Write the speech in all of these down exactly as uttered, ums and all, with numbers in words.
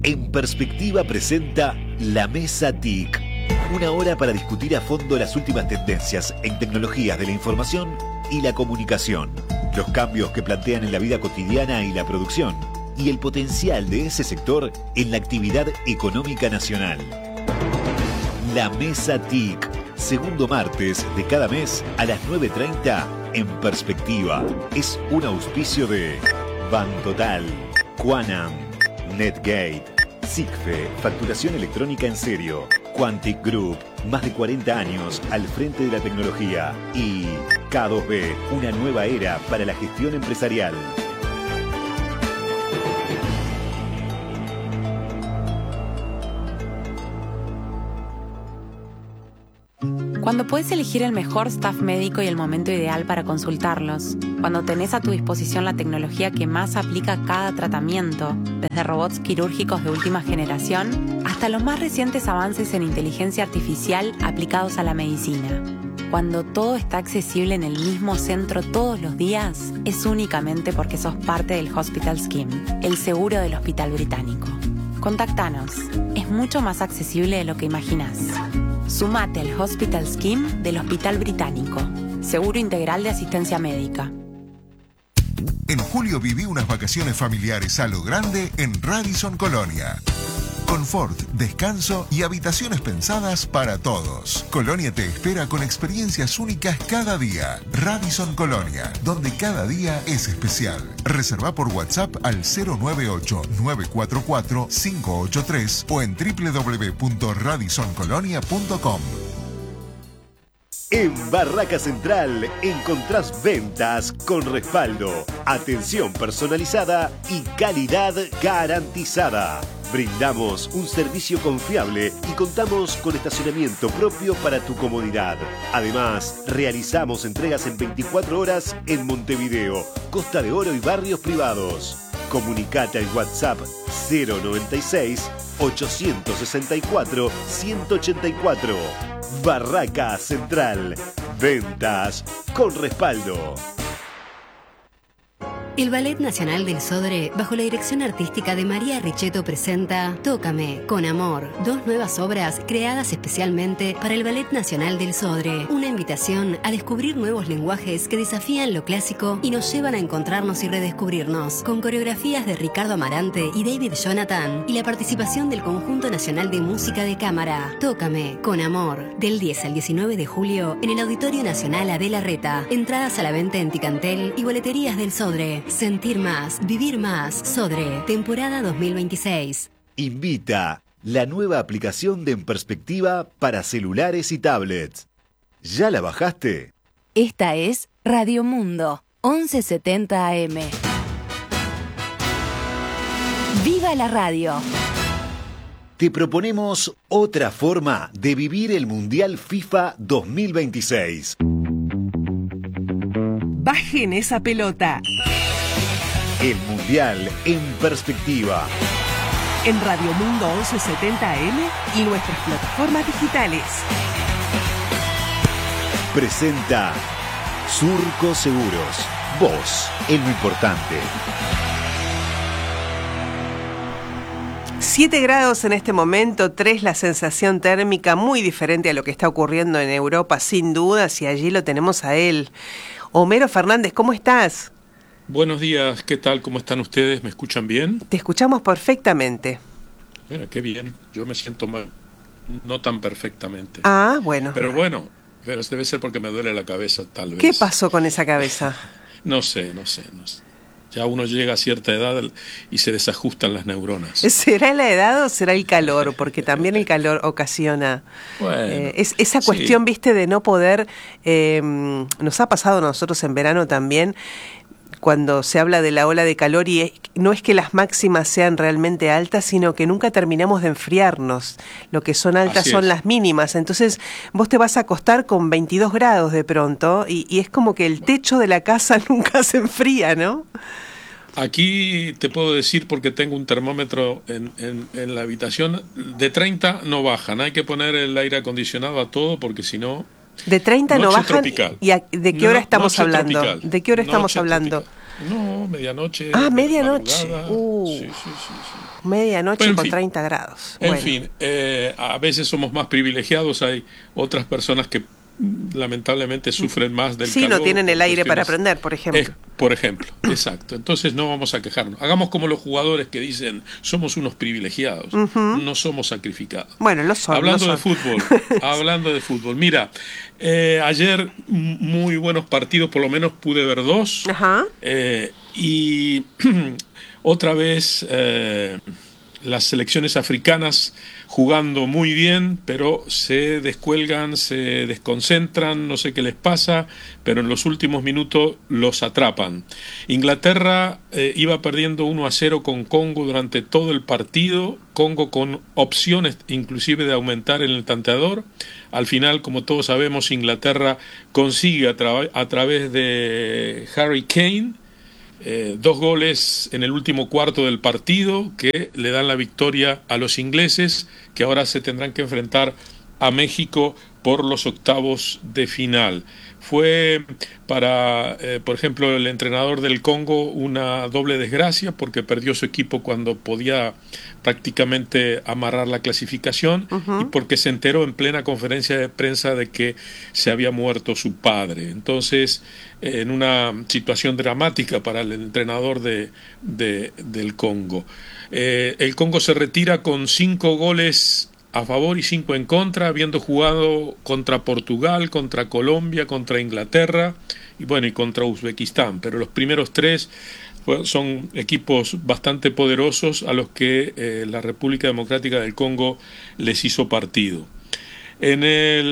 En Perspectiva presenta La Mesa T I C. Una hora para discutir a fondo las últimas tendencias en tecnologías de la información y la comunicación, los cambios que plantean en la vida cotidiana y la producción, y el potencial de ese sector en la actividad económica nacional. La Mesa T I C, segundo martes de cada mes a las nueve treinta en Perspectiva. Es un auspicio de Bantotal, Quanam, Netgate, Sigfe, facturación electrónica en serio, Quantic Group, más de cuarenta años al frente de la tecnología, y K dos B, una nueva era para la gestión empresarial. Cuando puedes elegir el mejor staff médico y el momento ideal para consultarlos. Cuando tenés a tu disposición la tecnología que más aplica a cada tratamiento, desde robots quirúrgicos de última generación hasta los más recientes avances en inteligencia artificial aplicados a la medicina. Cuando todo está accesible en el mismo centro todos los días, es únicamente porque sos parte del Hospital Scheme, el seguro del Hospital Británico. Contactanos. Es mucho más accesible de lo que imaginás. Sumate al Hospital Scheme del Hospital Británico. Seguro integral de asistencia médica. En julio viví unas vacaciones familiares a lo grande en Radisson Colonia. Confort, descanso y habitaciones pensadas para todos. Colonia te espera con experiencias únicas cada día. Radisson Colonia, donde cada día es especial. Reserva por WhatsApp al cero nueve ocho, nueve cuatro cuatro, cinco ocho tres o en doble u doble u doble u punto radisson colonia punto com. En Barraca Central encontrás ventas con respaldo, atención personalizada y calidad garantizada. Brindamos un servicio confiable y contamos con estacionamiento propio para tu comodidad. Además, realizamos entregas en veinticuatro horas en Montevideo, Costa de Oro y barrios privados. Comunicate al WhatsApp cero noventa y seis, ochocientos sesenta y cuatro, ciento ochenta y cuatro. Barraca Central. Ventas con respaldo. El Ballet Nacional del Sodre, bajo la dirección artística de María Richetto, presenta Tócame, con amor, dos nuevas obras creadas especialmente para el Ballet Nacional del Sodre. Una invitación a descubrir nuevos lenguajes que desafían lo clásico y nos llevan a encontrarnos y redescubrirnos, con coreografías de Ricardo Amarante y David Jonathan, y la participación del Conjunto Nacional de Música de Cámara. Tócame, con amor, del diez al diecinueve de julio en el Auditorio Nacional Adela Reta. Entradas a la venta en Ticantel y boleterías del Sodre. Sentir más, vivir más. Sodre, temporada dos mil veintiséis. Invita la nueva aplicación de En Perspectiva para celulares y tablets. ¿Ya la bajaste? Esta es Radio Mundo, once setenta A M. ¡Viva la radio! Te proponemos otra forma de vivir el Mundial FIFA dos mil veintiséis. Bajen esa pelota. El Mundial en Perspectiva. En Radio Mundo once setenta A M y nuestras plataformas digitales. Presenta Surco Seguros. Vos, en lo importante. siete grados en este momento, tres la sensación térmica, muy diferente a lo que está ocurriendo en Europa, sin dudas, y allí lo tenemos a él. Homero Fernández, ¿cómo estás? Buenos días, ¿qué tal? ¿Cómo están ustedes? ¿Me escuchan bien? Te escuchamos perfectamente. Mira, qué bien. Yo me siento mal, no tan perfectamente. Ah, bueno. Pero bueno, pero debe ser porque me duele la cabeza, tal vez. ¿Qué pasó con esa cabeza? No sé, no sé, no sé. Ya uno llega a cierta edad y se desajustan las neuronas. ¿Será la edad o será el calor? Porque también el calor ocasiona bueno, eh, es, esa cuestión, sí. Viste, de no poder... Eh, nos ha pasado a nosotros en verano también, cuando se habla de la ola de calor, y es, no es que las máximas sean realmente altas, sino que nunca terminamos de enfriarnos. Lo que son altas Así son es. las mínimas. Entonces vos te vas a acostar con veintidós grados de pronto y, y es como que el techo de la casa nunca se enfría, ¿no? Aquí te puedo decir, porque tengo un termómetro en, en, en la habitación, de treinta no bajan. Hay que poner el aire acondicionado a todo porque si no... De treinta no bajan. Tropical. ¿Y a, de qué hora no, estamos hablando? Tropical. ¿De qué hora estamos noche hablando? Tropical. No, medianoche. Ah, medianoche. Uh, sí, sí, sí, sí. Medianoche en con fin, treinta grados. En Bueno. fin, eh, a veces somos más privilegiados, hay otras personas que lamentablemente sufren más del sí, calor. no tienen el aire para cuestiones- prender, por ejemplo. Eh, por ejemplo, exacto. Entonces no vamos a quejarnos. Hagamos como los jugadores que dicen, somos unos privilegiados, no somos sacrificados. Bueno, lo son. Hablando lo de son. fútbol, hablando de fútbol. Mira, eh, ayer m- muy buenos partidos, por lo menos pude ver dos. Ajá. Eh, y otra vez eh, las selecciones africanas jugando muy bien, pero se descuelgan, se desconcentran, no sé qué les pasa, pero en los últimos minutos los atrapan. Inglaterra eh, iba perdiendo uno a cero con Congo durante todo el partido, Congo con opciones inclusive de aumentar en el tanteador. Al final, como todos sabemos, Inglaterra consigue a, tra- a través de Harry Kane Eh, dos goles en el último cuarto del partido que le dan la victoria a los ingleses, que ahora se tendrán que enfrentar a México por los octavos de final. Fue para, eh, por ejemplo, el entrenador del Congo una doble desgracia porque perdió su equipo cuando podía prácticamente amarrar la clasificación uh-huh. y porque se enteró en plena conferencia de prensa de que se había muerto su padre. Entonces, eh, en una situación dramática para el entrenador de, de, del Congo. Eh, el Congo se retira con cinco goles a favor y cinco en contra, habiendo jugado contra Portugal, contra Colombia, contra Inglaterra y bueno, y contra Uzbekistán, pero los primeros tres pues, son equipos bastante poderosos a los que eh, la República Democrática del Congo les hizo partido. En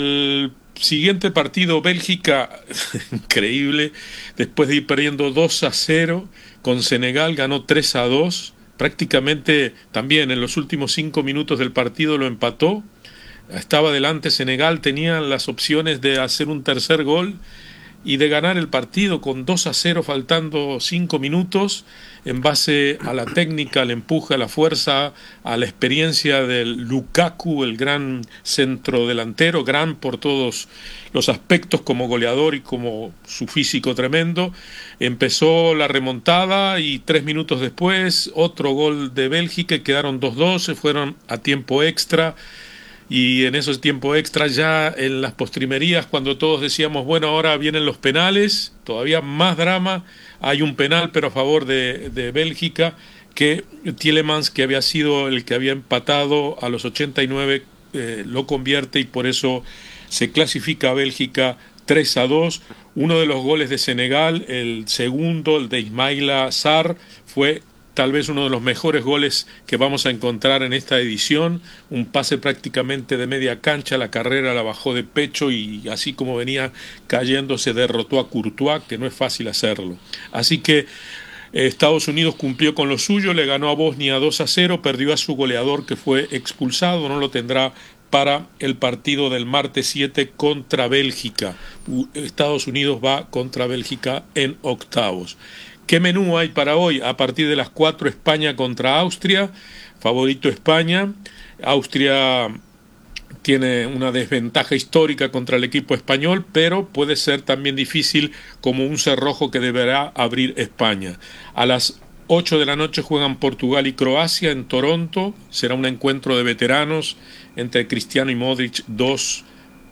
el siguiente partido, Bélgica, increíble, después de ir perdiendo dos a cero con Senegal, ganó tres a dos. Prácticamente también en los últimos cinco minutos del partido lo empató. Estaba delante Senegal, tenía las opciones de hacer un tercer gol y de ganar el partido con dos a cero faltando cinco minutos en base a la técnica, al empuje, a la fuerza, a la experiencia del Lukaku, el gran centrodelantero, gran por todos los aspectos como goleador y como su físico tremendo. Empezó la remontada y tres minutos después otro gol de Bélgica y quedaron dos dos, se fueron a tiempo extra. Y en esos tiempos extras ya en las postrimerías, cuando todos decíamos, bueno, ahora vienen los penales, todavía más drama, hay un penal pero a favor de, de Bélgica, que Tielemans, que había sido el que había empatado a los ochenta y nueve, eh, lo convierte y por eso se clasifica a Bélgica tres a dos. Uno de los goles de Senegal, el segundo, el de Ismaila Sarr, fue tal vez uno de los mejores goles que vamos a encontrar en esta edición, un pase prácticamente de media cancha, la carrera la bajó de pecho y así como venía cayendo se derrotó a Courtois, que no es fácil hacerlo. Así que eh, Estados Unidos cumplió con lo suyo, le ganó a Bosnia dos a cero, perdió a su goleador que fue expulsado, no lo tendrá para el partido del martes siete contra Bélgica. Estados Unidos va contra Bélgica en octavos. ¿Qué menú hay para hoy? A partir de las cuatro, España contra Austria, favorito España. Austria tiene una desventaja histórica contra el equipo español, pero puede ser también difícil como un cerrojo que deberá abrir España. A las ocho de la noche juegan Portugal y Croacia en Toronto, será un encuentro de veteranos entre Cristiano y Modric, dos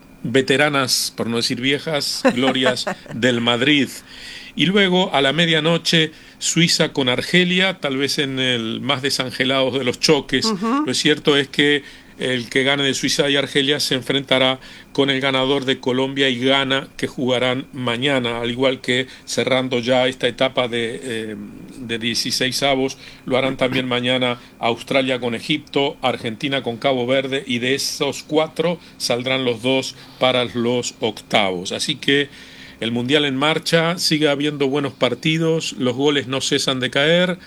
veteranas, por no decir viejas, glorias del Madrid. Y luego a la medianoche Suiza con Argelia, tal vez en el más desangelado de los choques. Uh-huh. Lo cierto es que el que gane de Suiza y Argelia se enfrentará con el ganador de Colombia y Ghana, que jugarán mañana, al igual que cerrando ya esta etapa de, eh, de dieciséis avos, lo harán también mañana Australia con Egipto, Argentina con Cabo Verde, y de esos cuatro saldrán los dos para los octavos. Así que el Mundial en marcha, sigue habiendo buenos partidos, los goles no cesan de caer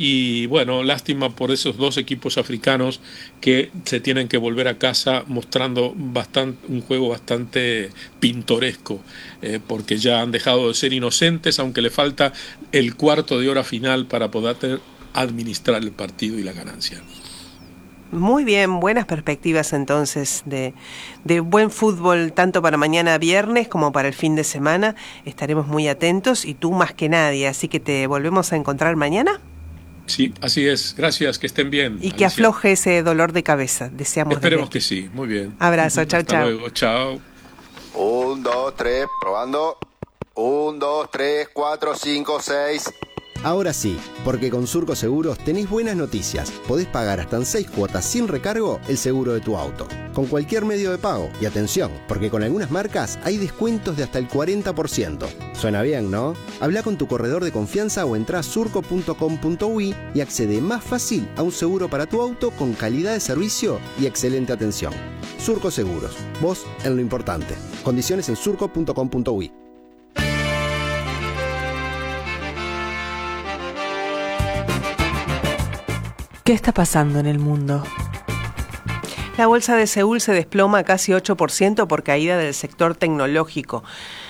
y bueno, lástima por esos dos equipos africanos que se tienen que volver a casa mostrando bastante, un juego bastante pintoresco, eh, porque ya han dejado de ser inocentes, aunque le falta el cuarto de hora final para poder administrar el partido y la ganancia. Muy bien, buenas perspectivas entonces de, de buen fútbol tanto para mañana viernes como para el fin de semana. Estaremos muy atentos y tú más que nadie, así que te volvemos a encontrar mañana. Sí, así es. Gracias, que estén bien. Y que Alicia. Afloje ese dolor de cabeza. Deseamos. Esperemos que sí. Muy bien. Abrazo, chao, chao. Hasta luego, chao. Un, dos, tres, probando. Un, dos, tres, cuatro, cinco, seis. Ahora sí, porque con Surco Seguros tenés buenas noticias. Podés pagar hasta en seis cuotas sin recargo el seguro de tu auto, con cualquier medio de pago. Y atención, porque con algunas marcas hay descuentos de hasta el cuarenta por ciento. Suena bien, ¿no? Habla con tu corredor de confianza o entrá a surco punto com punto uy y accede más fácil a un seguro para tu auto con calidad de servicio y excelente atención. Surco Seguros, vos en lo importante. Condiciones en surco punto com punto uy. ¿Qué está pasando en el mundo? La bolsa de Seúl se desploma casi ocho por ciento por caída del sector tecnológico.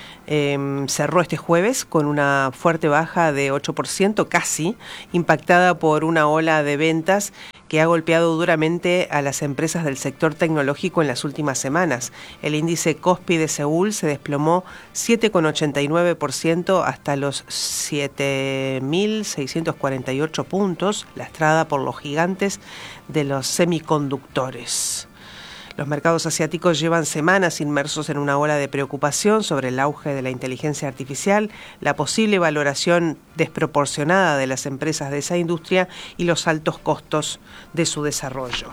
Eh, cerró este jueves con una fuerte baja de ocho por ciento casi, impactada por una ola de ventas que ha golpeado duramente a las empresas del sector tecnológico en las últimas semanas. El índice Kospi de Seúl se desplomó siete coma ochenta y nueve por ciento hasta los siete mil seiscientos cuarenta y ocho puntos, lastrada por los gigantes de los semiconductores. Los mercados asiáticos llevan semanas inmersos en una ola de preocupación sobre el auge de la inteligencia artificial, la posible valoración desproporcionada de las empresas de esa industria y los altos costos de su desarrollo.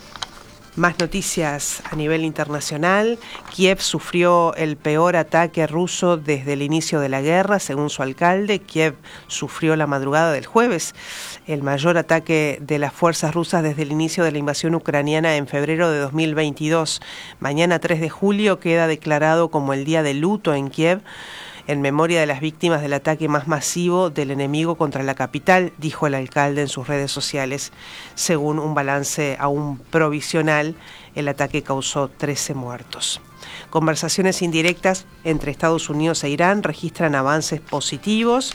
Más noticias a nivel internacional. Kiev sufrió el peor ataque ruso desde el inicio de la guerra, según su alcalde. Kiev sufrió la madrugada del jueves el mayor ataque de las fuerzas rusas desde el inicio de la invasión ucraniana en febrero de dos mil veintidós. Mañana tres de julio queda declarado como el día de luto en Kiev, en memoria de las víctimas del ataque más masivo del enemigo contra la capital, dijo el alcalde en sus redes sociales. Según un balance aún provisional, el ataque causó trece muertos. Conversaciones indirectas entre Estados Unidos e Irán registran avances positivos.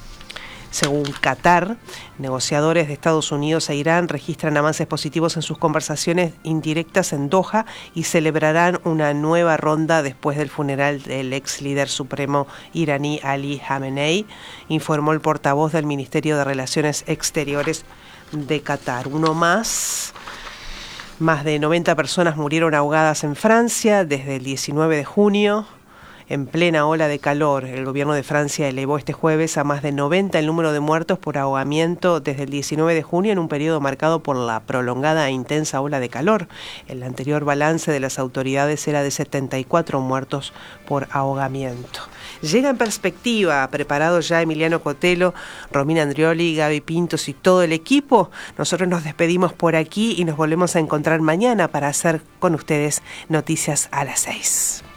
Según Qatar, negociadores de Estados Unidos e Irán registran avances positivos en sus conversaciones indirectas en Doha y celebrarán una nueva ronda después del funeral del ex líder supremo iraní Ali Khamenei, informó el portavoz del Ministerio de Relaciones Exteriores de Qatar. Uno más. Más de noventa personas murieron ahogadas en Francia desde el diecinueve de junio. En plena ola de calor, el gobierno de Francia elevó este jueves a más de noventa el número de muertos por ahogamiento desde el diecinueve de junio en un periodo marcado por la prolongada e intensa ola de calor. El anterior balance de las autoridades era de setenta y cuatro muertos por ahogamiento. Llega en perspectiva, preparado ya Emiliano Cotelo, Romina Andrioli, Gaby Pintos y todo el equipo. Nosotros nos despedimos por aquí y nos volvemos a encontrar mañana para hacer con ustedes Noticias a las seis.